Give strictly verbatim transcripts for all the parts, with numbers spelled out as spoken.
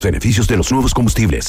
Beneficios de los nuevos combustibles.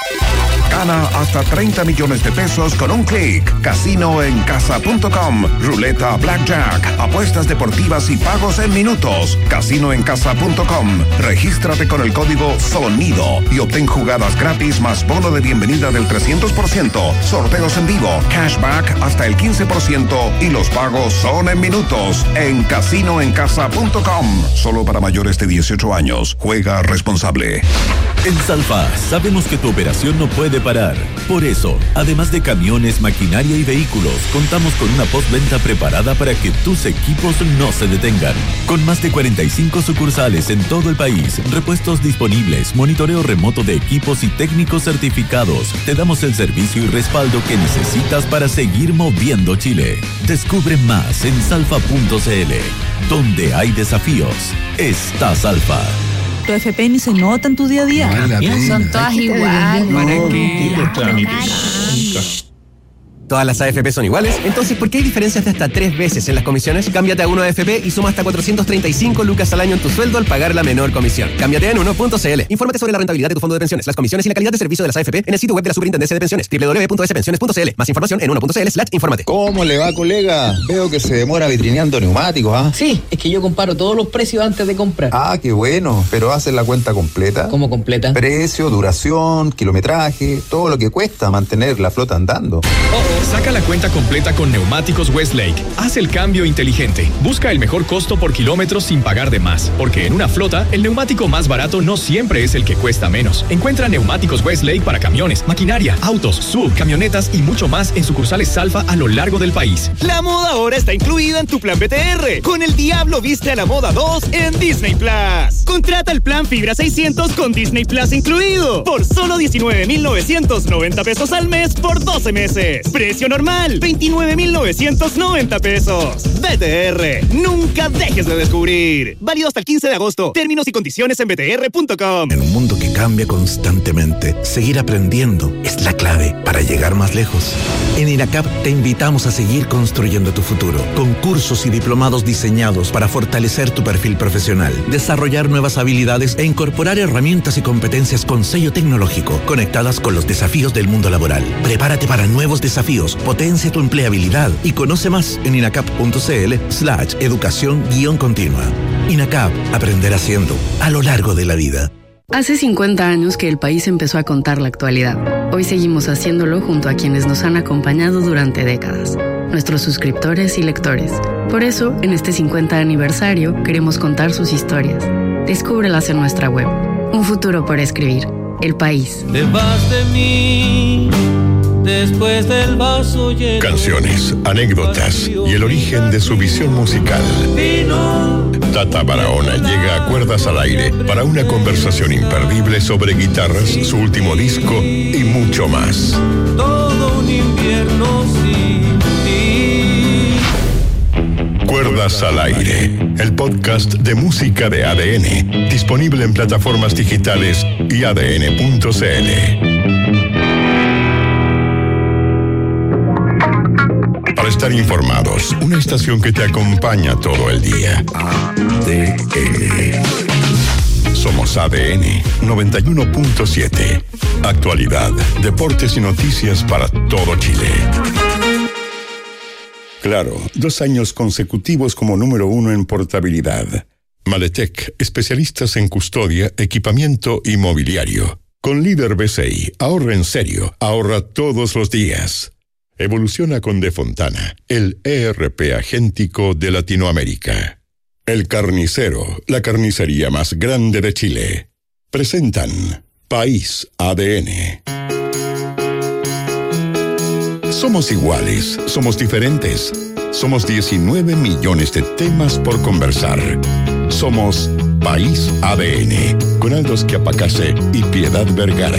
Gana hasta treinta millones de pesos con un clic. casino en casa punto com. Ruleta Blackjack. Apuestas deportivas y pagos en minutos. casino en casa punto com. Regístrate con el código SONIDO y obtén jugadas gratis más bono de bienvenida del trescientos por ciento. Sorteos en vivo, cashback hasta el quince por ciento y los pagos son en minutos. En casino en casa punto com. Solo para mayores de dieciocho años. Juega responsable. En Salfa sabemos que tu operación no puede parar. Por eso, además de camiones, maquinaria y vehículos, contamos con una postventa preparada para que tus equipos no se detengan. Con más de cuarenta y cinco sucursales en todo el país, repuestos disponibles, monitoreo remoto de equipos y técnicos certificados, te damos el servicio y respaldo que necesitas para seguir moviendo Chile. Descubre más en salfa punto c l. Donde hay desafíos, está Salfa. Tu F P ni se nota en tu día a día. No, son todas iguales. ¿Para qué? Los trámites. ¿Todas las A F P son iguales? Entonces, ¿por qué hay diferencias de hasta tres veces en las comisiones? Cámbiate a uno A F P y suma hasta cuatrocientos treinta y cinco lucas al año en tu sueldo al pagar la menor comisión. Cámbiate en uno punto c l. Infórmate sobre la rentabilidad de tu fondo de pensiones, las comisiones y la calidad de servicio de las A F P en el sitio web de la Superintendencia de Pensiones, doble u doble u doble u punto s pensiones punto c l. Más información en uno punto c l slash infórmate. ¿Cómo le va, colega? Veo que se demora vitrineando neumáticos, ¿ah? ¿eh? Sí, es que yo comparo todos los precios antes de comprar. Ah, qué bueno. ¿Pero haces la cuenta completa? ¿Cómo completa? Precio, duración, kilometraje, todo lo que cuesta mantener la flota andando. Oh, oh, saca la cuenta completa con Neumáticos Westlake. Haz el cambio inteligente. Busca el mejor costo por kilómetro sin pagar de más. Porque en una flota, el neumático más barato no siempre es el que cuesta menos. Encuentra Neumáticos Westlake para camiones, maquinaria, autos, sub, camionetas y mucho más en sucursales Salfa a lo largo del país. La moda ahora está incluida en tu plan B T R. Con El Diablo Viste a la Moda dos en Disney Plus. Contrata el plan Fibra seiscientos con Disney Plus incluido. Por solo diecinueve mil novecientos noventa pesos al mes por doce meses. Precio normal, veintinueve mil novecientos noventa pesos. B T R, nunca dejes de descubrir. Válido hasta el quince de agosto. Términos y condiciones en b t r punto com. En un mundo que cambia constantemente, seguir aprendiendo es la clave para llegar más lejos. En INACAP te invitamos a seguir construyendo tu futuro, con cursos y diplomados diseñados para fortalecer tu perfil profesional, desarrollar nuevas habilidades e incorporar herramientas y competencias con sello tecnológico, conectadas con los desafíos del mundo laboral. Prepárate para nuevos desafíos, potencia tu empleabilidad y conoce más en inacap punto c l slash educación guión continua. INACAP, aprender haciendo a lo largo de la vida. Hace cincuenta años que el país empezó a contar la actualidad. Hoy seguimos haciéndolo junto a quienes nos han acompañado durante décadas, nuestros suscriptores y lectores. Por eso, en este cincuenta aniversario, queremos contar sus historias. Descúbrelas en nuestra web. Un futuro por escribir. El País. Te vas de mí. Después del vaso lleno. Canciones, anécdotas y el origen de su visión musical. Tata Barahona llega a Cuerdas al Aire para una conversación imperdible sobre guitarras, su último disco y mucho más. Todo un invierno sin ti. Cuerdas al Aire, el podcast de música de A D N, disponible en plataformas digitales y a d n punto c l. Para estar informados, una estación que te acompaña todo el día. A D N. Somos A D N noventa y uno punto siete. Actualidad, deportes y noticias para todo Chile. Claro, dos años consecutivos como número uno en portabilidad. Maletec, especialistas en custodia, equipamiento y mobiliario. Con líder B C I, ahorra en serio, ahorra todos los días. Evoluciona con De Fontana, el E R P agéntico de Latinoamérica. El Carnicero, la carnicería más grande de Chile. Presentan País A D N. Somos iguales, somos diferentes. Somos diecinueve millones de temas por conversar. Somos País A D N, con Aldo Schiapacase y Piedad Vergara.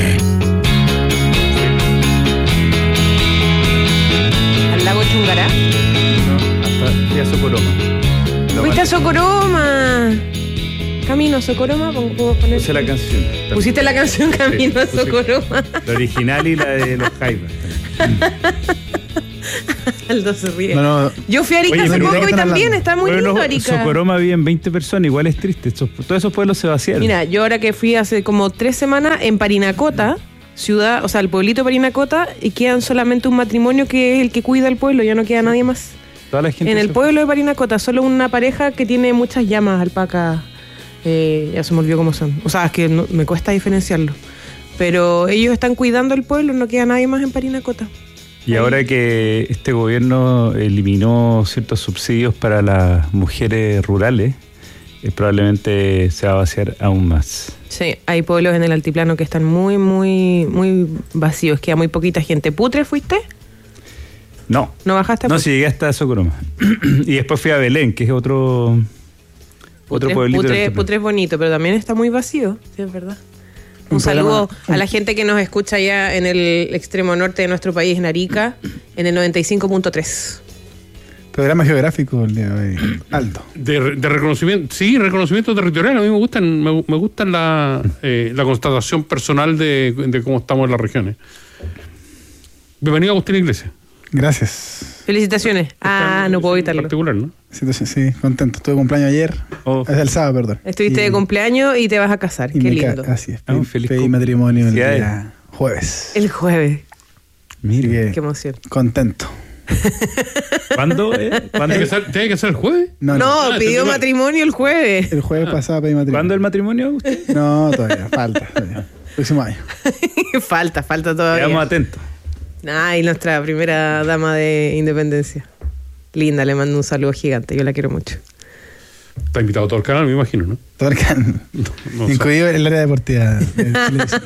¿Chungará? No, hasta fui a Socoroma. ¿Fuiste a Socoroma? Camino a Socoroma, ¿puedo poner? Puse la canción. ¿Pusiste la canción Camino sí, a Socoroma? La original y la de los Jaivas. Aldo se ríe. No, no. Yo fui a Arica Oye, hace pero poco ¿de qué y están también hablando? está muy Bueno, lindo Arica. Socoroma viven veinte personas, igual es triste. Estos- todos esos pueblos se vaciaron. Mira, yo ahora que fui hace como tres semanas en Parinacota, ciudad, o sea, el pueblito de Parinacota, y quedan solamente un matrimonio que es el que cuida el pueblo, ya no queda nadie más. Toda la gente En el se- pueblo de Parinacota, solo una pareja que tiene muchas llamas, alpacas, eh, ya se me olvidó cómo son. O sea, es que no- me cuesta diferenciarlo. Pero ellos están cuidando el pueblo, no queda nadie más en Parinacota. Y ahora que este gobierno eliminó ciertos subsidios para las mujeres rurales, eh, probablemente se va a vaciar aún más. Sí, hay pueblos en el altiplano que están muy, muy, muy vacíos, queda muy poquita gente. ¿Putre fuiste? No. ¿No bajaste a No, Putre? si llegué hasta Socoroma. Y después fui a Belén, que es otro, otro Putre, pueblito. del Putre, altiplano. Putre es bonito, pero también está muy vacío, sí, es verdad. Un, Un saludo programa- a la gente que nos escucha ya en el extremo norte de nuestro país, en Arica, en el noventa y cinco punto tres. Programa geográfico el día de hoy. Alto. De, de reconocimiento, sí, reconocimiento territorial. A mí me gustan, me, me gustan la, eh, la constatación personal de, de cómo estamos en las regiones. Bienvenido, Agustín Iglesias. Gracias. Felicitaciones. Ah, no puedo evitarlo. Particular, ¿no? Sí, entonces, sí, contento. Tuve cumpleaños ayer. Es el sábado, perdón. Estuviste Y- de cumpleaños y te vas a casar. y Qué me ca- lindo. Así es. Ah, un Pedí, feliz pedí cum- matrimonio el felicidades. día jueves. El jueves. Mire. Qué emoción. Contento. ¿Cuándo? Eh? ¿Cuándo? ¿Tiene que ser, tiene que ser el jueves? No, No, no. pidió matrimonio el jueves. El jueves pasado pedí matrimonio. ¿Cuándo el matrimonio, Agustín? No, todavía. Falta. Todavía. Próximo año. falta, falta todavía. Quedamos atentos. Ay, nuestra primera dama de Independencia. Linda, le mando un saludo gigante. Yo la quiero mucho. Está invitado todo el canal, me imagino, ¿no? Todo el can- no sé. Incluido el área deportiva. de televisión.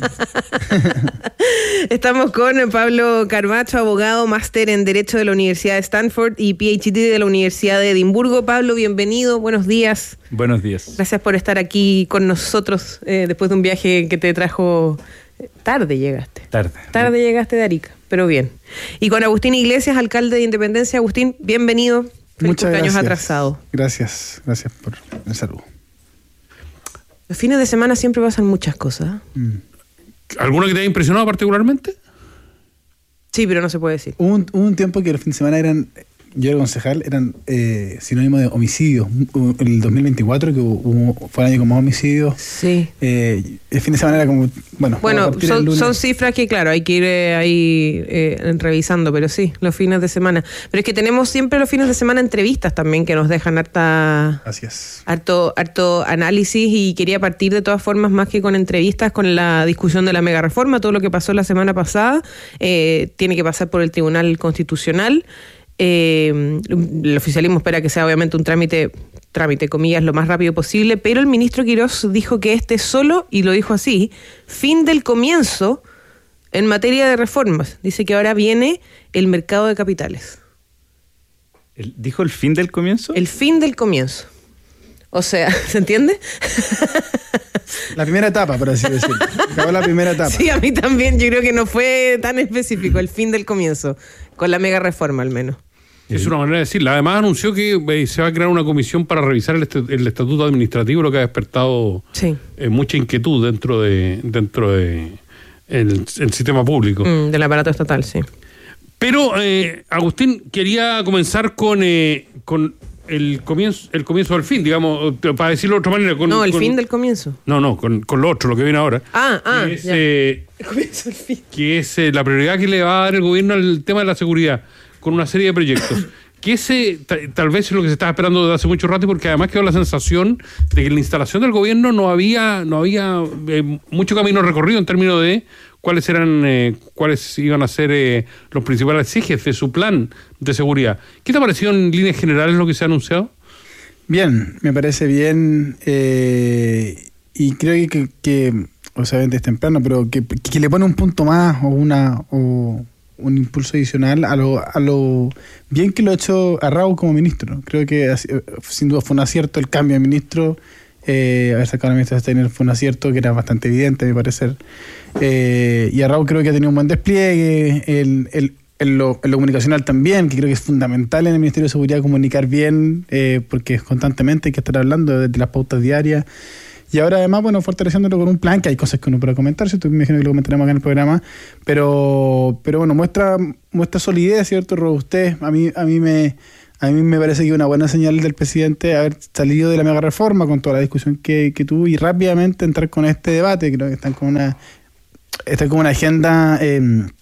Estamos con Pablo Carmacho, abogado, máster en Derecho de la Universidad de Stanford y P H D de la Universidad de Edimburgo. Pablo, bienvenido, buenos días. Buenos días. Gracias por estar aquí con nosotros eh, después de un viaje que te trajo... Tarde llegaste. Tarde. Tarde llegaste de Arica, pero bien. Y con Agustín Iglesias, alcalde de Independencia. Agustín, bienvenido. Feliz Muchas cumpleaños gracias. atrasado. Gracias. Gracias por el saludo. Los fines de semana siempre pasan muchas cosas. ¿Alguna que te haya impresionado particularmente? Sí, pero no se puede decir. Hubo un, hubo un tiempo que los fines de semana eran, yo era concejal, eran eh, sinónimo de homicidios. El dos mil veinticuatro, que hubo, fue el año con más homicidios. Sí. Eh, el fin de semana era como, bueno, Bueno, a partir del son, lunes. son cifras que, claro, hay que ir eh, ahí eh, revisando, pero sí, los fines de semana. Pero es que tenemos siempre los fines de semana entrevistas también que nos dejan harta, Gracias. harto, harto análisis, y quería partir de todas formas, más que con entrevistas, con la discusión de la mega reforma. Todo lo que pasó la semana pasada eh, tiene que pasar por el Tribunal Constitucional. Eh, el oficialismo espera que sea obviamente un trámite, trámite comillas, lo más rápido posible, pero el ministro Quirós dijo que este es solo, y lo dijo así, fin del comienzo en materia de reformas. Dice que ahora viene el mercado de capitales. ¿El- ¿Dijo el fin del comienzo? El fin del comienzo. O sea, ¿se entiende? La primera etapa, por así decirlo. Acabó la primera etapa. Sí, a mí también, yo creo que no fue tan específico, el fin del comienzo, con la mega reforma al menos. Es una manera de decirla. Además anunció que eh, se va a crear una comisión para revisar el, est- el estatuto administrativo, lo que ha despertado Sí. eh, mucha inquietud dentro de dentro de el, el sistema público. Mm, del aparato estatal, sí. Pero, eh, Agustín, quería comenzar con, eh, con el comienzo el comienzo del fin, digamos, eh, para decirlo de otra manera. Con, No, el con- fin del comienzo. No, no, con, con lo otro, lo que viene ahora. Ah, ah, que es, ya. eh, El comienzo del fin. que es eh, la prioridad que le va a dar el gobierno al tema de la seguridad, con una serie de proyectos. Que ese ta- tal vez es lo que se estaba esperando desde hace mucho rato, porque además quedó la sensación de que en la instalación del gobierno no había no había eh, mucho camino recorrido en términos de cuáles eran eh, cuáles iban a ser eh, los principales ejes de su plan de seguridad. ¿Qué te ha parecido en líneas generales lo que se ha anunciado? Bien, me parece bien. Eh, y creo que, que, obviamente es temprano, pero que, que le pone un punto más o una o un impulso adicional a lo, a lo bien que lo ha hecho Arrau como ministro. Creo que sin duda fue un acierto el cambio de ministro. Eh, haber sacado al ministro Steiner fue un acierto que era bastante evidente, a mi parecer. Eh, y Arrau creo que ha tenido un buen despliegue. El, el, en, lo, en lo comunicacional también, que creo que es fundamental en el Ministerio de Seguridad comunicar bien, eh, porque constantemente hay que estar hablando de, de las pautas diarias. y ahora además, bueno, fortaleciéndolo con un plan, que hay cosas que uno puede comentar, ¿cierto? Me imagino que lo comentaremos acá en el programa, pero, pero bueno, muestra, muestra solidez, ¿cierto? Robustez. A mí, a mí me... A mí me parece que es una buena señal del presidente haber salido de la mega reforma con toda la discusión que, que tuvo y rápidamente entrar con este debate. Creo que están con una, están con una agenda eh,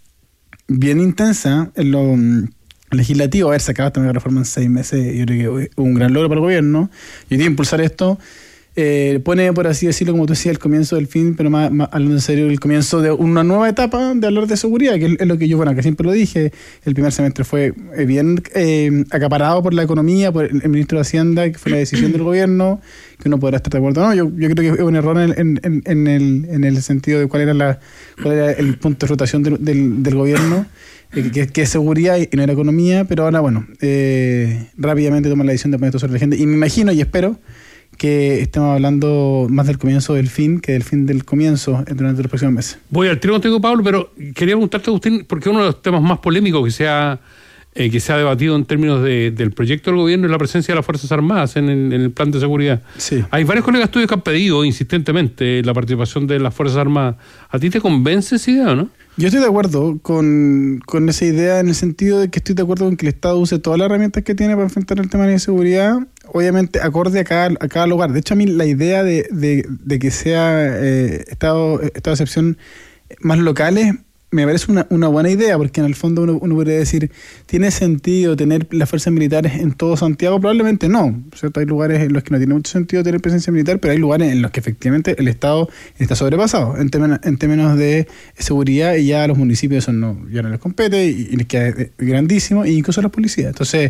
bien intensa en lo um, legislativo. Haber sacado esta mega reforma en seis meses, yo creo que es un gran logro para el gobierno. Y tiene que impulsar esto. Eh, pone, por así decirlo, como tú decías, el comienzo del fin, pero más, más hablando en serio, el comienzo de una nueva etapa de hablar de seguridad, que es, es lo que yo, bueno, que siempre lo dije. El primer semestre fue eh, bien eh, acaparado por la economía, por el, el ministro de Hacienda, que fue una decisión del gobierno, que uno podrá estar de acuerdo o no. Yo, yo creo que es un error en, en, en, en, el, en el sentido de cuál era, la, cuál era el punto de rotación del, del, del gobierno, eh, que, que es seguridad y no era economía, pero ahora, bueno, eh, rápidamente toman la decisión de poner esto sobre la agenda. Y me imagino y espero que estemos hablando más del comienzo del fin que del fin del comienzo durante los próximos meses. Voy al tiro contigo, Pablo, pero quería preguntarte, Agustín, porque uno de los temas más polémicos que se ha, eh, que se ha debatido en términos de, del proyecto del gobierno es la presencia de las Fuerzas Armadas en el, en el plan de seguridad. Sí. Hay varios colegas tuyos que han pedido insistentemente la participación de las Fuerzas Armadas. ¿A ti te convence esa idea o no? Yo estoy de acuerdo con, con esa idea en el sentido de que estoy de acuerdo con que el Estado use todas las herramientas que tiene para enfrentar el tema de la inseguridad, obviamente acorde a cada, a cada lugar. De hecho, a mí la idea de, de, de que sea eh, estado, estado de excepción más locales me parece una, una buena idea, porque en el fondo uno, uno podría decir, ¿tiene sentido tener las fuerzas militares en todo Santiago? Probablemente no, ¿cierto? Hay lugares en los que no tiene mucho sentido tener presencia militar, pero hay lugares en los que efectivamente el Estado está sobrepasado en, temen, en términos de seguridad, y ya a los municipios eso no, ya no les compete y, y les queda grandísimo, e incluso a las policías. Entonces,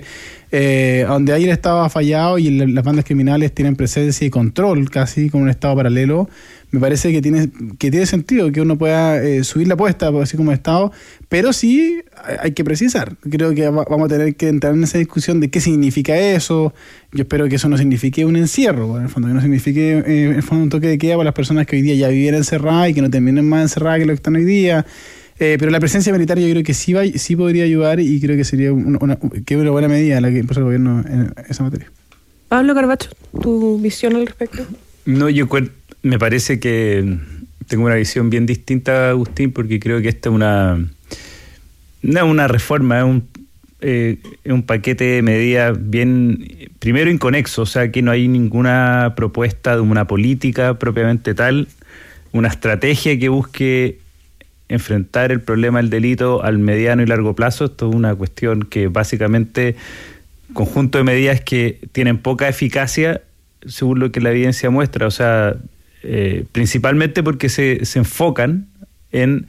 eh, donde ahí el Estado ha fallado y el, las bandas criminales tienen presencia y control casi con un Estado paralelo, me parece que tiene que tiene sentido que uno pueda eh, subir la apuesta así como Estado, pero sí hay que precisar. Creo que va, vamos a tener que entrar en esa discusión de qué significa eso. Yo espero que eso no signifique un encierro, en el fondo, que no signifique eh, en el fondo un toque de queda para las personas que hoy día ya viven encerradas y que no terminen más encerradas que lo que están hoy día. Eh, pero la presencia militar yo creo que sí va, sí podría ayudar, y creo que sería una, una, que una buena medida la que impulsa el gobierno en esa materia. Pablo Carbacho, ¿tu visión al respecto? No, yo me parece que tengo una visión bien distinta, Agustín, porque creo que esta es una no es una reforma, es un, eh, es un paquete de medidas bien, primero inconexo, o sea que no hay ninguna propuesta de una política propiamente tal, una estrategia que busque enfrentar el problema del delito al mediano y largo plazo. Esto es una cuestión que básicamente, conjunto de medidas que tienen poca eficacia según lo que la evidencia muestra, o sea, eh, principalmente porque se, se enfocan en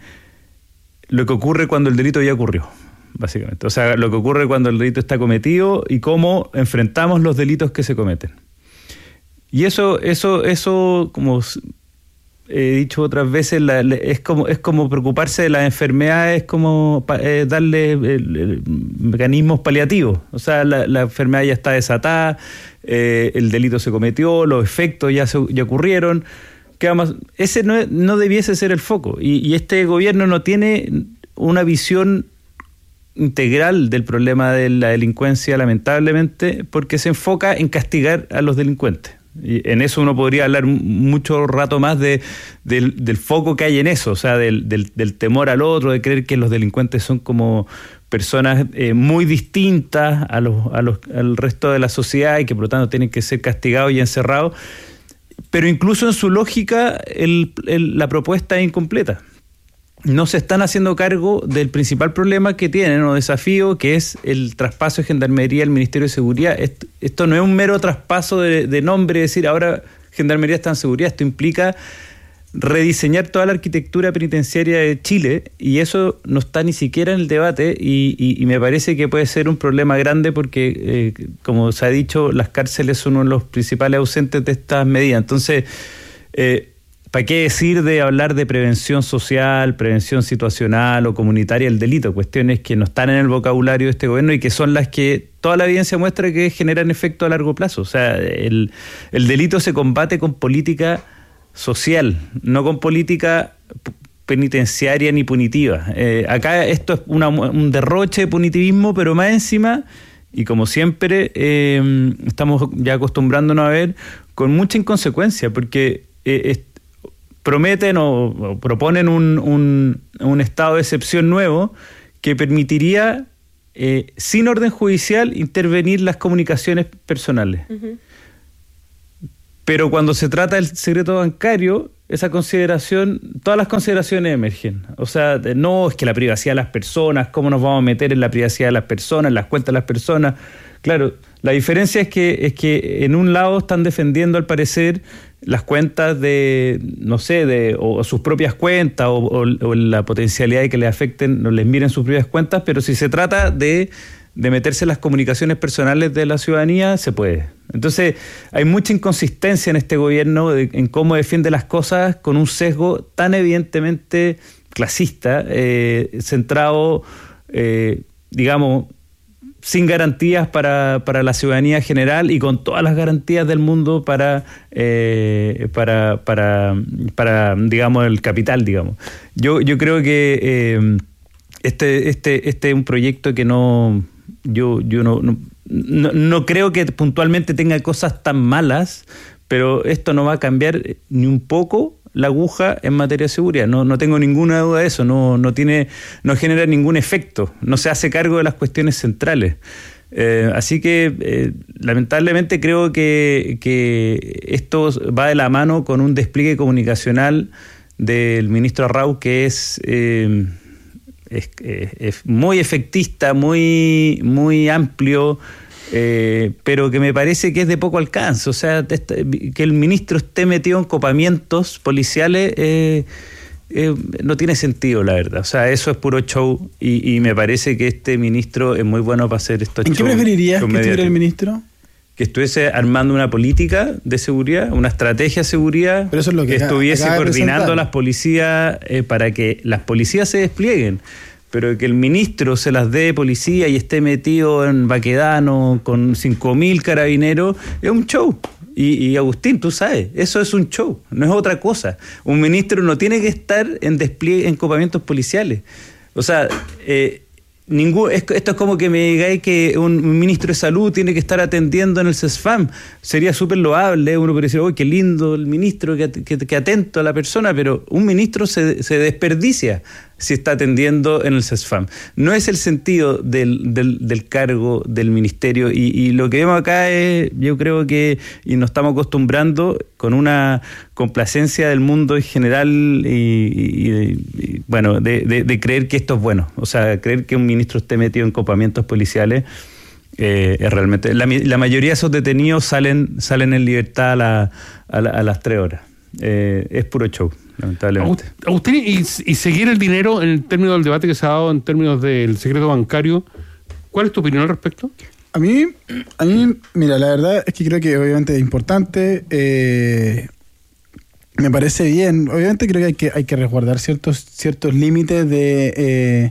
lo que ocurre cuando el delito ya ocurrió, básicamente. O sea, lo que ocurre cuando el delito está cometido y cómo enfrentamos los delitos que se cometen. Y eso, eso, eso, como he dicho otras veces, la, la, es como es como preocuparse de las enfermedades, es como pa, eh, darle el, el, mecanismos paliativos. O sea, la, la enfermedad ya está desatada, eh, el delito se cometió, los efectos ya, se, ya ocurrieron. ¿Qué vamos? Ese no, no debiese ser el foco. Y, y este gobierno no tiene una visión integral del problema de la delincuencia, lamentablemente, porque se enfoca en castigar a los delincuentes. Y en eso uno podría hablar mucho rato más de, del, del foco que hay en eso, o sea, del, del, del temor al otro, de creer que los delincuentes son como personas eh, muy distintas a los, a los, al resto de la sociedad y que por lo tanto tienen que ser castigados y encerrados. Pero incluso en su lógica el, el, la propuesta es incompleta. No se están haciendo cargo del principal problema que tienen o desafío, que es el traspaso de Gendarmería al Ministerio de Seguridad. Esto, esto no es un mero traspaso de, de nombre, es decir, ahora Gendarmería está en seguridad. Esto implica rediseñar toda la arquitectura penitenciaria de Chile, y eso no está ni siquiera en el debate, y, y, y me parece que puede ser un problema grande porque, eh, como se ha dicho, las cárceles son uno de los principales ausentes de estas medidas. Entonces, eh, ¿para qué decir de hablar de prevención social, prevención situacional o comunitaria del delito? Cuestiones que no están en el vocabulario de este gobierno y que son las que toda la evidencia muestra que generan efecto a largo plazo. O sea, el, el delito se combate con política social, no con política penitenciaria ni punitiva. Eh, acá esto es una, un derroche de punitivismo, pero más encima, y como siempre, eh, estamos ya acostumbrándonos a ver, con mucha inconsecuencia, porque eh, es, prometen o, o proponen un, un, un estado de excepción nuevo que permitiría, eh, sin orden judicial, intervenir las comunicaciones personales. Uh-huh. Pero cuando se trata del secreto bancario, esa consideración, todas las consideraciones emergen. O sea, no, es que la privacidad de las personas, cómo nos vamos a meter en la privacidad de las personas, en las cuentas de las personas. Claro, la diferencia es que, es que en un lado están defendiendo, al parecer, las cuentas de, no sé, de o, o sus propias cuentas, o, o, o la potencialidad de que les afecten, no les miren sus propias cuentas, pero si se trata de... de meterse en las comunicaciones personales de la ciudadanía, se puede. Entonces, hay mucha inconsistencia en este gobierno de, en cómo defiende las cosas con un sesgo tan evidentemente clasista, eh, centrado, eh, digamos, sin garantías para, para la ciudadanía general y con todas las garantías del mundo para, eh, para, para, para, digamos, el capital, digamos. Yo, yo creo que eh, este, este, este es un proyecto que no... Yo, yo no, no, no, no creo que puntualmente tenga cosas tan malas, pero esto no va a cambiar ni un poco la aguja en materia de seguridad. No, no tengo ninguna duda de eso. No, no tiene, no genera ningún efecto. No se hace cargo de las cuestiones centrales. Eh, así que eh, lamentablemente creo que, que esto va de la mano con un despliegue comunicacional del ministro Arrau que es... Eh, Es, es, es muy efectista, muy, muy amplio, eh, pero que me parece que es de poco alcance. O sea, este, que el ministro esté metido en copamientos policiales eh, eh, no tiene sentido, la verdad. O sea, eso es puro show y, y me parece que este ministro es muy bueno para hacer estos shows. ¿En qué preferirías que estuviera el ministro? Que estuviese armando una política de seguridad, una estrategia de seguridad, pero eso es lo que, que estuviese acaba de coordinando presentar. a las policías eh, para que las policías se desplieguen, pero que el ministro se las dé de policía y esté metido en Baquedano con cinco mil carabineros, es un show. Y, y Agustín, tú sabes, eso es un show, no es otra cosa. Un ministro no tiene que estar en despliegue, en copamientos policiales. O sea, eh, Ningún, esto es como que me digáis que un ministro de salud tiene que estar atendiendo en el CESFAM. Sería súper loable, uno podría decir, ¡oh, qué lindo el ministro, que, que, que atento a la persona! Pero un ministro se, se desperdicia si está atendiendo en el CESFAM. No es el sentido del, del, del cargo del ministerio. Y, y lo que vemos acá es, yo creo que, y nos estamos acostumbrando con una complacencia del mundo en general y, y, y bueno, de, de, de creer que esto es bueno. O sea, creer que un ministro esté metido en copamientos policiales eh, es realmente... La, la mayoría de esos detenidos salen, salen en libertad a, la, a, la, a las tres horas. Eh, es puro show, lamentablemente. Agustín, y, y seguir el dinero en términos del debate que se ha dado en términos del secreto bancario, ¿cuál es tu opinión al respecto? A mí, a mí, mira, la verdad es que creo que obviamente es importante, eh, me parece bien, obviamente creo que hay que, hay que resguardar ciertos, ciertos límites de eh,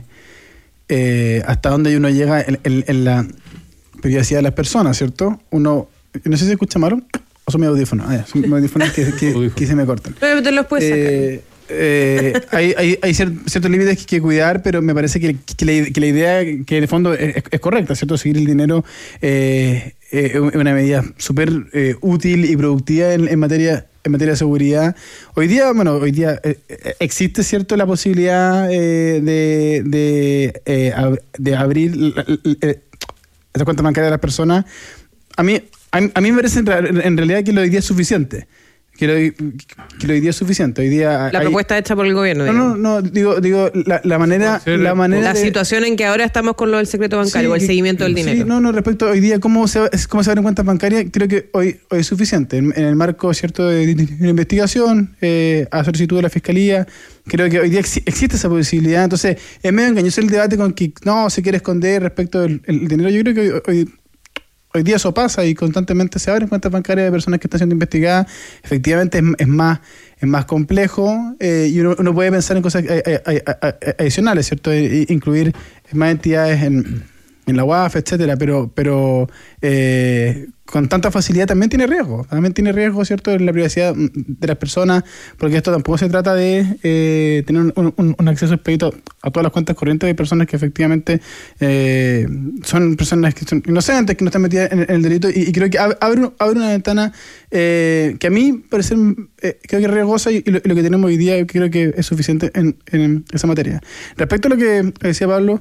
eh, hasta donde uno llega en, en, en la privacidad de las personas, ¿cierto? Uno, no sé si se escucha malo. ¿O son mis audífonos? Ah, ya, son mis audífonos que, que, que se me cortan. Pero te los puedes eh, sacar. Eh, hay hay, hay cier- ciertos límites que hay que cuidar, pero me parece que, que, la, que la idea, que en el fondo es, es correcta, ¿cierto? Seguir el dinero eh, eh, es una medida súper eh, útil y productiva en, en materia en materia de seguridad. Hoy día, bueno, hoy día eh, existe, ¿cierto?, la posibilidad eh, de, de, eh, ab- de abrir eh, esa cuenta bancaria de las personas. A mí... A mí, a mí me parece en, en realidad que lo de hoy día es suficiente. Que lo, que lo de hoy día es suficiente. Hoy día la hay, propuesta hecha por el gobierno. No, no, no, digo, digo la, la manera, la manera la de, situación en que ahora estamos con lo del secreto bancario, sí, o el seguimiento del dinero. Sí, no, no, respecto a hoy día cómo se cómo se abren cuentas bancarias, creo que hoy hoy es suficiente. En, en el marco, cierto, de, de, de investigación, eh, a solicitud de la fiscalía, creo que hoy día ex, existe esa posibilidad. Entonces, es medio engañoso el debate con que no se quiere esconder respecto del el dinero. Yo creo que hoy, hoy Hoy día eso pasa y constantemente se abren cuentas bancarias de personas que están siendo investigadas. Efectivamente es, es más es más complejo eh, y uno, uno puede pensar en cosas adicionales, ¿cierto? E, incluir más entidades en, en la U A F, etcétera, pero, pero eh, con tanta facilidad también tiene riesgo, también tiene riesgo, ¿cierto?, en la privacidad de las personas, porque esto tampoco se trata de eh, tener un, un, un acceso expedito a todas las cuentas corrientes de personas que efectivamente eh, son personas que son inocentes, que no están metidas en, en el delito, y, y creo que abre, abre una ventana eh, que a mí parece eh, creo que es riesgosa, y, y, lo, y lo que tenemos hoy día creo que es suficiente en, en esa materia. Respecto a lo que decía Pablo,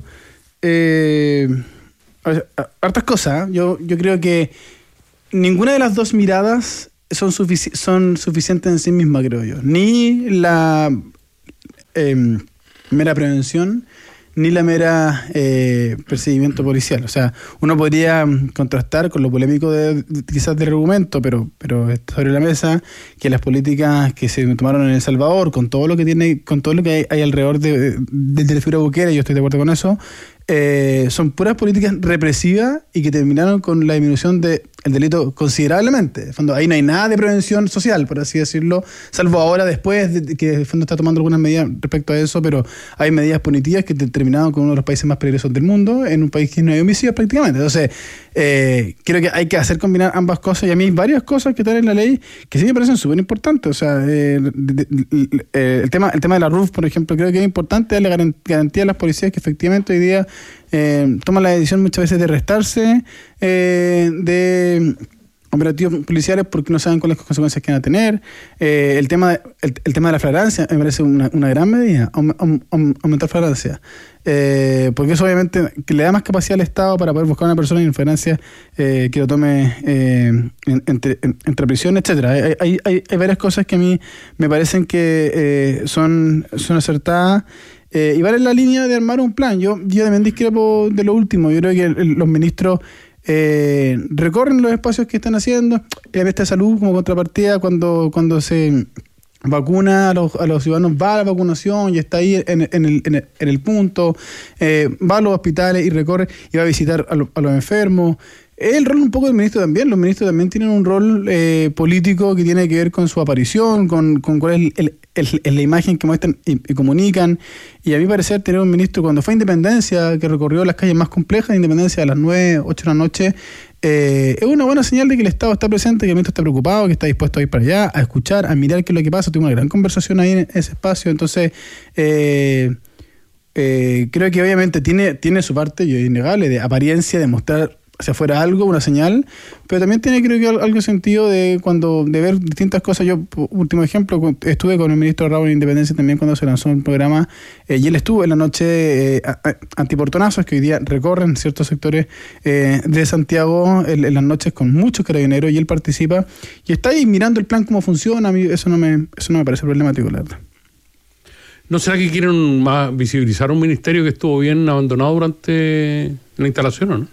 eh, hartas cosas. Yo, yo creo que ninguna de las dos miradas son, sufici- son suficientes en sí mismas, creo yo. Ni la eh, mera prevención, ni la mera eh, perseguimiento policial. O sea, uno podría contrastar con lo polémico de, de, quizás del argumento, pero, pero está sobre la mesa que las políticas que se tomaron en El Salvador, con todo lo que tiene, con todo lo que hay, hay alrededor de, de, de, de la figura Bukele, yo estoy de acuerdo con eso, Eh, son puras políticas represivas y que terminaron con la disminución del delito considerablemente. De fondo, ahí no hay nada de prevención social, por así decirlo, salvo ahora después de que el fondo está tomando algunas medidas respecto a eso, pero hay medidas punitivas que terminaron con uno de los países más peligrosos del mundo, en un país que no hay homicidios prácticamente. Entonces, eh, creo que hay que hacer combinar ambas cosas, y a mí hay varias cosas que están en la ley que sí me parecen súper importantes. O sea, eh, de, de, de, el, tema, el tema de la R U F, por ejemplo, creo que es importante darle garantía a las policías que efectivamente hoy día Eh, toman la decisión muchas veces de restarse eh, de operativos policiales porque no saben cuáles consecuencias que van a tener. Eh, el tema el, el tema de la flagrancia me parece una, una gran medida, aum, aum, aumentar flagrancia, eh, porque eso obviamente que le da más capacidad al Estado para poder buscar a una persona en flagrancia eh, que lo tome eh, en, entre, en, entre prisión, etcétera. Hay, hay, hay, hay varias cosas que a mí me parecen que eh, son, son acertadas. Eh, y vale la línea de armar un plan. Yo, yo también discrepo de lo último. Yo creo que el, el, los ministros eh, recorren los espacios que están haciendo. El ministro de Salud, como contrapartida, cuando, cuando se vacuna a los, a los ciudadanos, va a la vacunación y está ahí en, en, el, en, el, en el punto, eh, va a los hospitales y recorre y va a visitar a, lo, a los enfermos. Es el rol un poco del ministro también. Los ministros también tienen un rol eh, político que tiene que ver con su aparición, con, con cuál es el, el, el, la imagen que muestran y, y comunican. Y a mi parecer, tener un ministro cuando fue a Independencia, que recorrió las calles más complejas de Independencia a las nueve, ocho de la noche, eh, es una buena señal de que el Estado está presente, que el ministro está preocupado, que está dispuesto a ir para allá, a escuchar, a mirar qué es lo que pasa. Tuve una gran conversación ahí en ese espacio. Entonces, eh, eh, creo que obviamente tiene, tiene su parte, y es innegable, de apariencia, de mostrar hacia afuera algo, una señal, pero también tiene, creo que, algo sentido de cuando de ver distintas cosas. Yo, último ejemplo, estuve con el ministro Raúl en Independencia también cuando se lanzó un programa, eh, y él estuvo en la noche eh, antiportonazos, que hoy día recorren ciertos sectores eh, de Santiago en, en las noches con muchos carabineros, y él participa y está ahí mirando el plan, cómo funciona. A mí eso no me, eso no me parece problemático, la verdad. ¿No será que quieren más visibilizar un ministerio que estuvo bien abandonado durante la instalación, o no?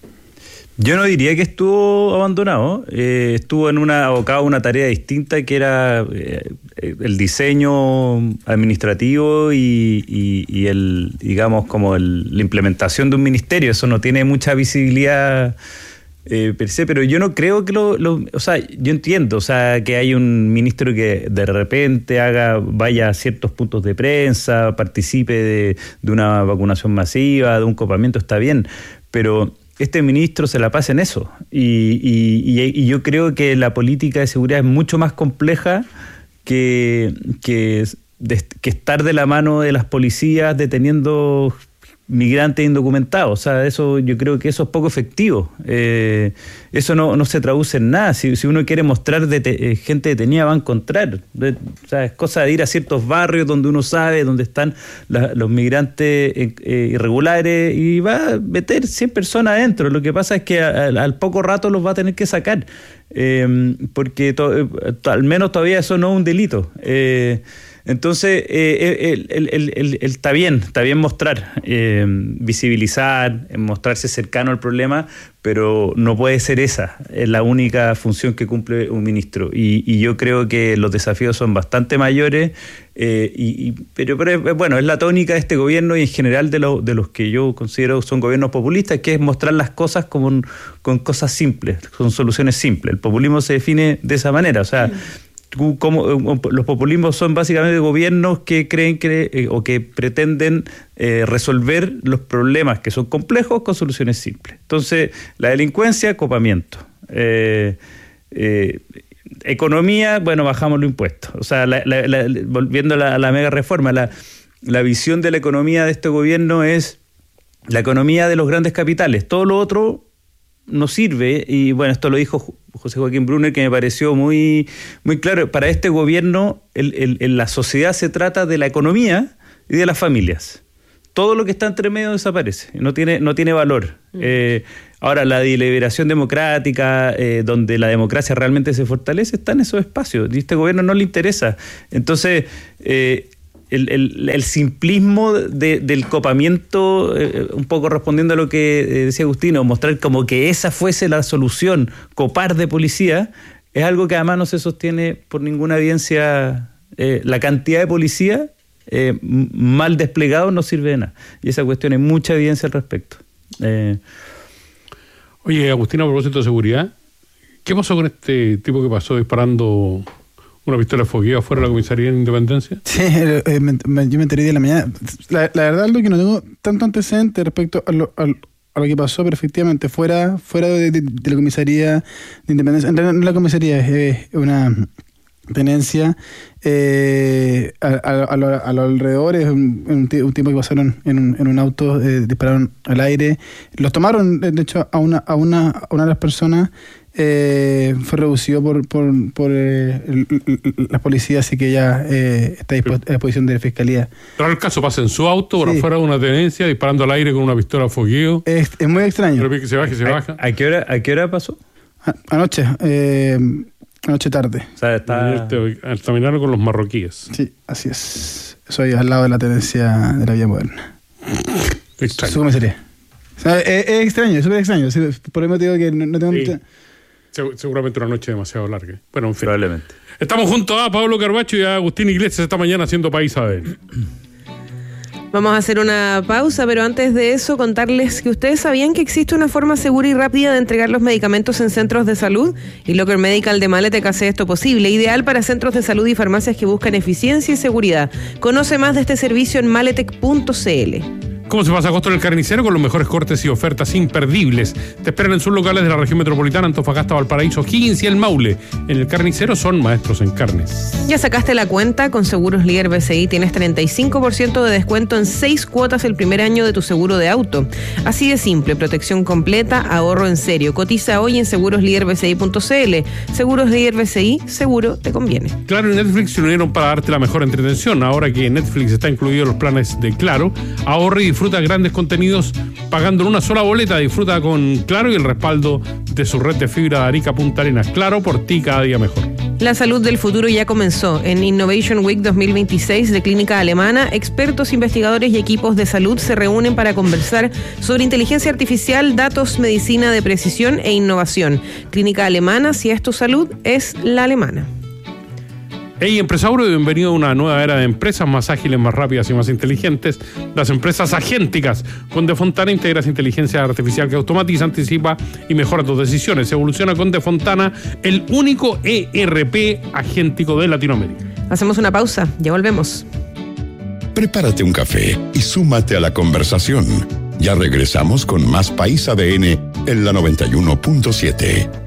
Yo no diría que estuvo abandonado, eh, estuvo en una abocado a una tarea distinta, que era eh, el diseño administrativo y, y, y el, digamos, como el, la implementación de un ministerio. Eso no tiene mucha visibilidad eh, per se, pero yo no creo que lo, lo, o sea, yo entiendo, o sea, que hay un ministro que de repente haga, vaya a ciertos puntos de prensa, participe de, de una vacunación masiva, de un copamiento, está bien, pero este ministro se la pasa en eso, y, y, y yo creo que la política de seguridad es mucho más compleja que, que, de, que estar de la mano de las policías deteniendo migrantes indocumentados. O sea, eso, yo creo que eso es poco efectivo. Eh, eso no, no se traduce en nada. Si, si uno quiere mostrar de te, gente detenida, va a encontrar. De, o sea, es cosa de ir a ciertos barrios donde uno sabe dónde están la, los migrantes eh, irregulares, y va a meter cien personas adentro. Lo que pasa es que a, a, al poco rato los va a tener que sacar, eh, porque to, al menos todavía eso no es un delito. Eh, Entonces, eh, el, el, el, el, el, está bien, está bien mostrar, eh, visibilizar, mostrarse cercano al problema, pero no puede ser esa, es la única función que cumple un ministro. Y, y yo creo que los desafíos son bastante mayores, eh, y, y, pero, pero bueno, es la tónica de este gobierno y en general de, lo, de los que yo considero son gobiernos populistas, que es mostrar las cosas como un, con cosas simples, con soluciones simples. El populismo se define de esa manera, o sea, como, los populismos son básicamente gobiernos que creen que eh, o que pretenden eh, resolver los problemas que son complejos con soluciones simples. Entonces, la delincuencia, copamiento. Eh, eh, economía, bueno, bajamos los impuestos. O sea, la, la, la, volviendo a la, a la mega reforma, la, la visión de la economía de este gobierno es la economía de los grandes capitales. Todo lo otro no sirve, y bueno, esto lo dijo José Joaquín Brunner, que me pareció muy, muy claro. Para este gobierno, el, el, el, la sociedad se trata de la economía y de las familias. Todo lo que está entre medio desaparece, no tiene, no tiene valor. Mm. Eh, ahora, la deliberación democrática, eh, donde la democracia realmente se fortalece, está en esos espacios, y a este gobierno no le interesa. Entonces, eh, El, el, el simplismo de, del copamiento, eh, un poco respondiendo a lo que eh, decía Agustino, mostrar como que esa fuese la solución, copar de policía, es algo que además no se sostiene por ninguna evidencia. Eh, la cantidad de policía eh, mal desplegados no sirve de nada. Y esa cuestión hay mucha evidencia al respecto. Eh, Oye, Agustino, a propósito de seguridad, ¿qué pasó con este tipo que pasó disparando una pistola de fogueo afuera de la comisaría en Independencia? Sí, eh, me, me, yo me enteré de la mañana. La, la verdad es que no tengo tanto antecedente respecto a lo, a, a lo que pasó, pero efectivamente fuera fuera de, de, de la comisaría de Independencia, en realidad no la comisaría, es una tenencia eh, a, a, a, lo, a los alrededores, un, un, un tiempo que pasaron en un, en un auto, eh, dispararon al aire, los tomaron, de hecho, a una, a una, a una de las personas. Eh, fue reducido por por, por eh, el, el, la policía, así que ya eh, está a disposición de la fiscalía. Pero el caso pasa en su auto, por sí. afuera de una tenencia, disparando al aire con una pistola de fogueo. Es, es muy extraño. Pero que se baje, se baja. ¿A, a, qué hora, ¿A qué hora pasó? A, anoche, eh, anoche tarde. O sea, está... Al terminar con los marroquíes. Sí, así es. Soy al lado de la tenencia de la Vía Moderna. Extraño. Su comisaría. O sea, es, es extraño, es súper extraño. Por eso te digo que no, no tengo... Sí. Mucha... Seguramente una noche demasiado larga. Bueno, en fin. Probablemente. Estamos junto a Pablo Carbacho y a Agustín Iglesias esta mañana haciendo País A ver. Vamos a hacer una pausa, pero antes de eso contarles que ustedes sabían que existe una forma segura y rápida de entregar los medicamentos en centros de salud, y Locker Medical de Maletec hace esto posible, ideal para centros de salud y farmacias que buscan eficiencia y seguridad. Conoce más de este servicio en maletec punto c l. ¿Cómo se pasa agosto en el Carnicero? Con los mejores cortes y ofertas imperdibles. Te esperan en sus locales de la región metropolitana, Antofagasta, Valparaíso, Higgins y El Maule. En el Carnicero son maestros en carnes. ¿Ya sacaste la cuenta? Con Seguros Líder B C I tienes treinta y cinco por ciento de descuento en seis cuotas el primer año de tu seguro de auto. Así de simple, protección completa, ahorro en serio. Cotiza hoy en seguros líder b c i punto c l. Seguros Líder B C I, seguro te conviene. Claro y Netflix se unieron para darte la mejor entretención. Ahora que Netflix está incluido en los planes de Claro, ahorra y disfruta grandes contenidos pagando en una sola boleta. Disfruta con Claro y el respaldo de su red de fibra de Arica Punta Arenas. Claro, por ti cada día mejor. La salud del futuro ya comenzó. En Innovation Week dos mil veintiséis de Clínica Alemana, expertos, investigadores y equipos de salud se reúnen para conversar sobre inteligencia artificial, datos, medicina de precisión e innovación. Clínica Alemana, si es tu salud, es la alemana. Hey, empresario, bienvenido a una nueva era de empresas más ágiles, más rápidas y más inteligentes. Las empresas agénticas. Con Defontana integras inteligencia artificial que automatiza, anticipa y mejora tus decisiones. Evoluciona con Defontana, el único E R P agéntico de Latinoamérica. Hacemos una pausa, ya volvemos. Prepárate un café y súmate a la conversación. Ya regresamos con más País A D N en la noventa y uno punto siete.